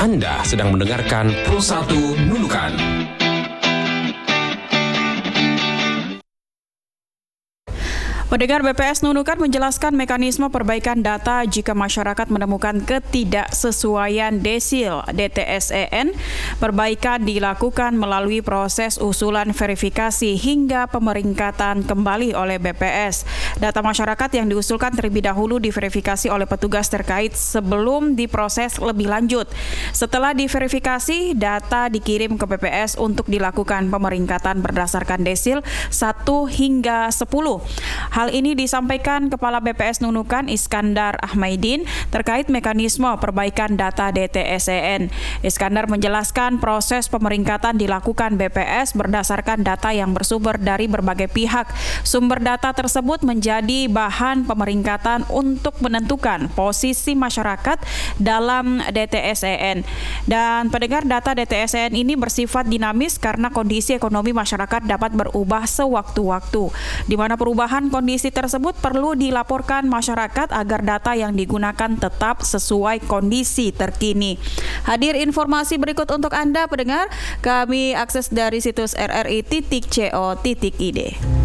Anda sedang mendengarkan Pro 1 Nunukan. Pendengar, BPS Nunukan menjelaskan mekanisme perbaikan data jika masyarakat menemukan ketidaksesuaian desil DTSEN. Perbaikan dilakukan melalui proses usulan verifikasi hingga pemeringkatan kembali oleh BPS. Data masyarakat yang diusulkan terlebih dahulu diverifikasi oleh petugas terkait sebelum diproses lebih lanjut. Setelah diverifikasi, data dikirim ke BPS untuk dilakukan pemeringkatan berdasarkan desil 1 hingga 10. Hal ini disampaikan Kepala BPS Nunukan Iskandar Ahmaidin terkait mekanisme perbaikan data DTSEN. Iskandar menjelaskan proses pemeringkatan dilakukan BPS berdasarkan data yang bersumber dari berbagai pihak. Sumber data tersebut menjadi bahan pemeringkatan untuk menentukan posisi masyarakat dalam DTSEN. Dan pendengar, data DTSEN ini bersifat dinamis karena kondisi ekonomi masyarakat dapat berubah sewaktu-waktu, di mana perubahan kondisi tersebut perlu dilaporkan masyarakat agar data yang digunakan tetap sesuai kondisi terkini. Hadir informasi berikut untuk Anda pendengar, kami akses dari situs rri.co.id.